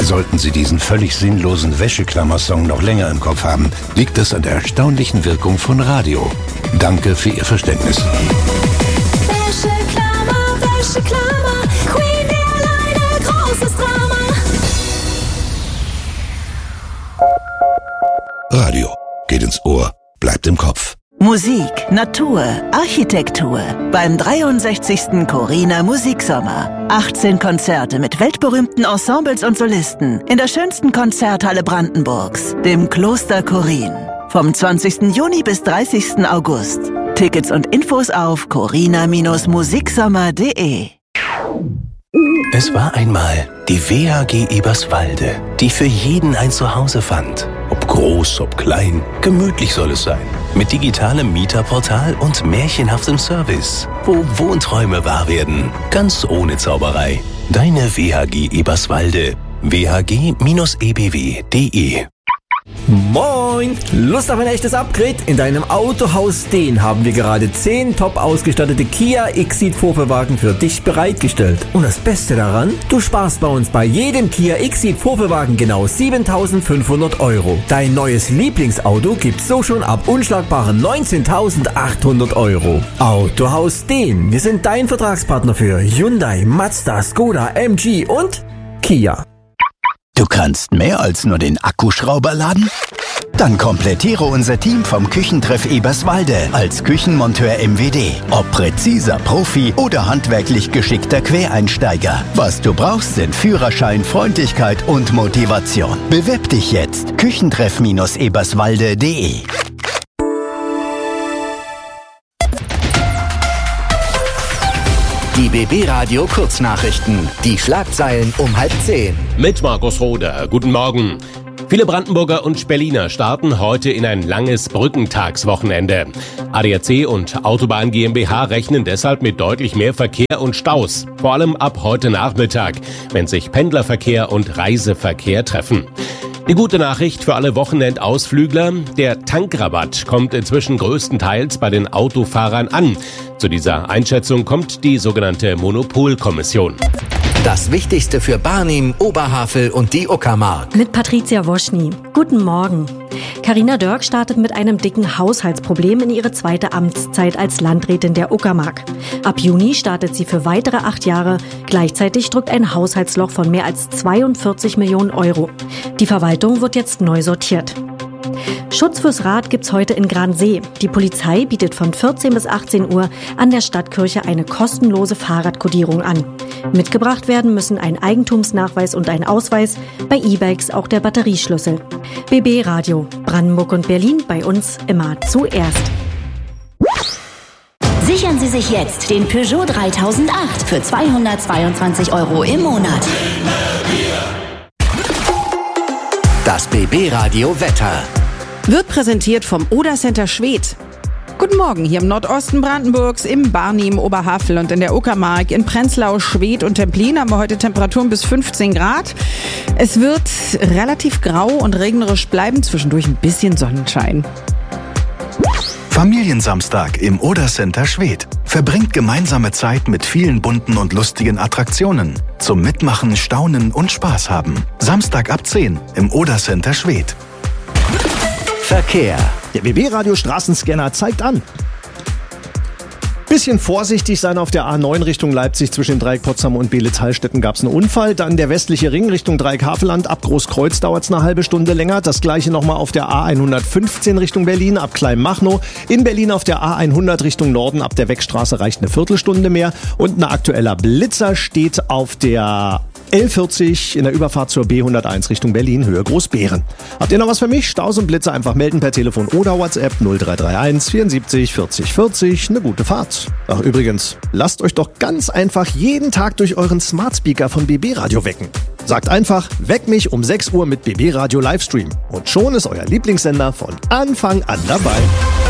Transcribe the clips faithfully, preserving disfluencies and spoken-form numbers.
Sollten Sie diesen völlig sinnlosen Wäscheklammer-Song noch länger im Kopf haben, liegt es an der erstaunlichen Wirkung von Radio. Danke für Ihr Verständnis. Wäscheklammer, Wäscheklammer, Queen Airline, großes Drama. Radio geht ins Ohr, bleibt im Kopf. Musik, Natur, Architektur beim dreiundsechzigsten Corina Musiksommer. achtzehn Konzerte mit weltberühmten Ensembles und Solisten in der schönsten Konzerthalle Brandenburgs, dem Kloster Chorin. Vom zwanzigsten Juni bis dreißigsten August. Tickets und Infos auf corina musiksommer punkt de. Es war einmal die W H G Eberswalde, die für jeden ein Zuhause fand. Ob groß, ob klein, gemütlich soll es sein. Mit digitalem Mieterportal und märchenhaftem Service, wo Wohnträume wahr werden, ganz ohne Zauberei. Deine W H G Eberswalde. w h g e b w punkt de. Moin! Lust auf ein echtes Upgrade? In deinem Autohaus Steen haben wir gerade zehn top ausgestattete Kia Xceed-Vorführwagen für dich bereitgestellt. Und das Beste daran? Du sparst bei uns bei jedem Kia Xceed-Vorführwagen genau siebentausendfünfhundert Euro. Dein neues Lieblingsauto gibt's so schon ab unschlagbaren neunzehntausendachthundert Euro. Autohaus Steen, wir sind dein Vertragspartner für Hyundai, Mazda, Skoda, M G und Kia. Du kannst mehr als nur den Akkuschrauber laden? Dann komplettiere unser Team vom Küchentreff Eberswalde als Küchenmonteur M W D. Ob präziser Profi oder handwerklich geschickter Quereinsteiger. Was du brauchst, sind Führerschein, Freundlichkeit und Motivation. Bewirb dich jetzt. Küchentreff eberswalde punkt de. Die B B-Radio Kurznachrichten. Die Schlagzeilen um halb zehn. Mit Markus Roder. Guten Morgen. Viele Brandenburger und Berliner starten heute in ein langes Brückentagswochenende. A D A C und Autobahn GmbH rechnen deshalb mit deutlich mehr Verkehr und Staus. Vor allem ab heute Nachmittag, wenn sich Pendlerverkehr und Reiseverkehr treffen. Die gute Nachricht für alle Wochenendausflügler: Der Tankrabatt kommt inzwischen größtenteils bei den Autofahrern an. Zu dieser Einschätzung kommt die sogenannte Monopolkommission. Das Wichtigste für Barnim, Oberhavel und die Uckermark. Mit Patricia Woschny. Guten Morgen. Carina Dörk startet mit einem dicken Haushaltsproblem in ihre zweite Amtszeit als Landrätin der Uckermark. Ab Juni startet sie für weitere acht Jahre. Gleichzeitig drückt ein Haushaltsloch von mehr als zweiundvierzig Millionen Euro. Die Verwaltung wird jetzt neu sortiert. Schutz fürs Rad gibt's heute in Gransee. Die Polizei bietet von vierzehn bis achtzehn Uhr an der Stadtkirche eine kostenlose Fahrradkodierung an. Mitgebracht werden müssen ein Eigentumsnachweis und ein Ausweis, bei E-Bikes auch der Batterieschlüssel. B B Radio, Brandenburg und Berlin, bei uns immer zuerst. Sichern Sie sich jetzt den Peugeot dreitausendacht für zweihundertzweiundzwanzig Euro im Monat. Das B B-Radio Wetter wird präsentiert vom Oder Center Schwedt. Guten Morgen, hier im Nordosten Brandenburgs, im Barnim, Oberhavel und in der Uckermark. In Prenzlau, Schwedt und Templin haben wir heute Temperaturen bis fünfzehn Grad. Es wird relativ grau und regnerisch bleiben, zwischendurch ein bisschen Sonnenschein. Familiensamstag im Oder Center Schwedt. Verbringt gemeinsame Zeit mit vielen bunten und lustigen Attraktionen. Zum Mitmachen, Staunen und Spaß haben. Samstag ab zehn im Oder Center Schwedt. Verkehr. Der B B-Radio Straßenscanner zeigt an. Bisschen vorsichtig sein auf der A neun Richtung Leipzig. Zwischen dem Dreieck Potsdam und Beelitz-Hallstetten gab es einen Unfall. Dann der westliche Ring Richtung Dreieck Havelland. Ab Großkreuz dauert es eine halbe Stunde länger. Das gleiche nochmal auf der A hundertfünfzehn Richtung Berlin ab Kleinmachnow. In Berlin auf der A hundert Richtung Norden ab der Weckstraße reicht eine Viertelstunde mehr. Und ein aktueller Blitzer steht auf der L vierzig in der Überfahrt zur B hunderteins Richtung Berlin, Höhe Großbeeren. Habt ihr noch was für mich? Staus und Blitze einfach melden per Telefon oder WhatsApp null drei drei eins vierundsiebzig vierzig vierzig. Eine gute Fahrt. Ach übrigens, lasst euch doch ganz einfach jeden Tag durch euren Smart Speaker von B B Radio wecken. Sagt einfach, weck mich um sechs Uhr mit B B Radio Livestream. Und schon ist euer Lieblingssender von Anfang an dabei.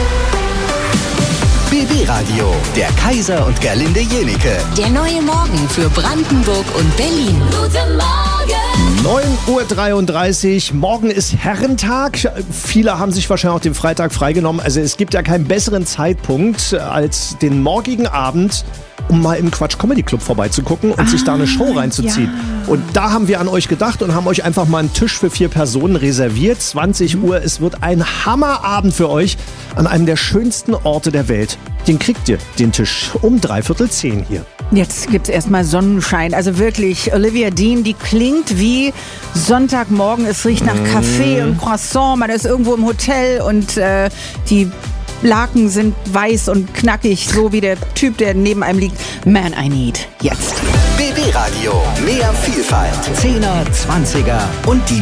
B B-Radio, der Kaiser und Gerlinde Jenike. Der neue Morgen für Brandenburg und Berlin. Guten Morgen! neun Uhr dreiunddreißig, morgen ist Herrentag. Viele haben sich wahrscheinlich auch den Freitag freigenommen. Also es gibt ja keinen besseren Zeitpunkt als den morgigen Abend um mal im Quatsch Comedy Club vorbeizugucken und ah, sich da eine Show reinzuziehen. Ja. Und da haben wir an euch gedacht und haben euch einfach mal einen Tisch für vier Personen reserviert. zwanzig Uhr, es wird ein Hammerabend für euch an einem der schönsten Orte der Welt. Den kriegt ihr, den Tisch, um dreiviertel zehn hier. Jetzt gibt's erstmal Sonnenschein. Also wirklich, Olivia Dean, die klingt wie Sonntagmorgen. Es riecht nach Kaffee und Croissant. Man ist irgendwo im Hotel und äh, die Laken sind weiß und knackig, so wie der Typ, der neben einem liegt. Man, I need. Jetzt. B B Radio. Mehr Vielfalt. Zehner, Zwanziger und die